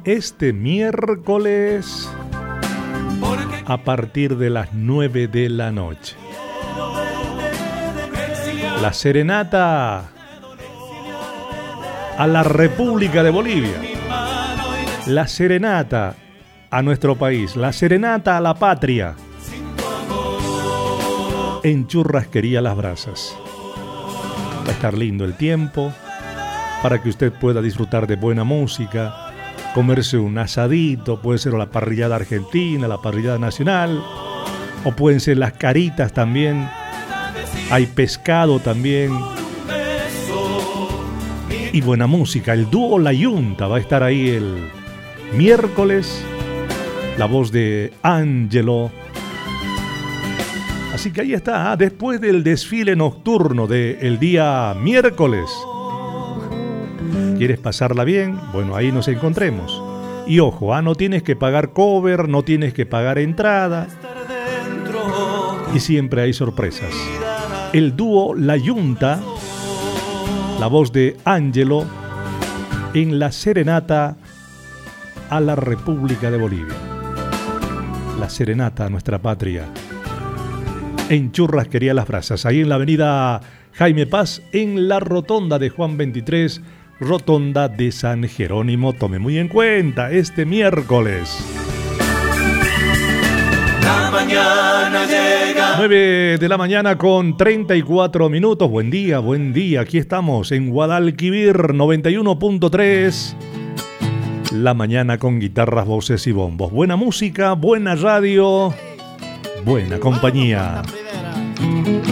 este miércoles a partir de las 9 de la noche. La serenata a la República de Bolivia. La serenata a nuestro país. La serenata a la patria. En Churrasquería Las Brasas. Va a estar lindo el tiempo para que usted pueda disfrutar de buena música, comerse un asadito, puede ser la parrillada argentina, la parrillada nacional, o pueden ser las caritas también, hay pescado también, y buena música. El dúo La Yunta va a estar ahí el miércoles, la voz de Ángelo. Así que ahí está, después del desfile nocturno del día miércoles. ¿Quieres pasarla bien? Bueno, ahí nos encontremos. Y ojo, no tienes que pagar cover, no tienes que pagar entrada. Y siempre hay sorpresas. El dúo La Yunta, la voz de Ángelo, en la serenata a la República de Bolivia. La serenata a nuestra patria. En Churrasquería Las Brasas, ahí en la avenida Jaime Paz, en la rotonda de Juan 23, rotonda de San Jerónimo. Tome muy en cuenta este miércoles. La mañana llega. 9 de la mañana con 34 minutos. Buen día, buen día. Aquí estamos en Guadalquivir 91.3. La mañana con guitarras, voces y bombos. Buena música, buena radio, buena compañía.